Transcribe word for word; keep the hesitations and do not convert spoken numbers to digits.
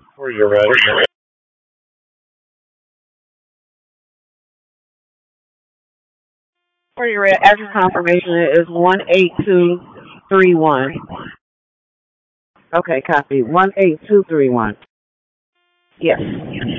Are you ready? For your address confirmation is one eight two three one. Okay, copy. one eight two three one. Yes.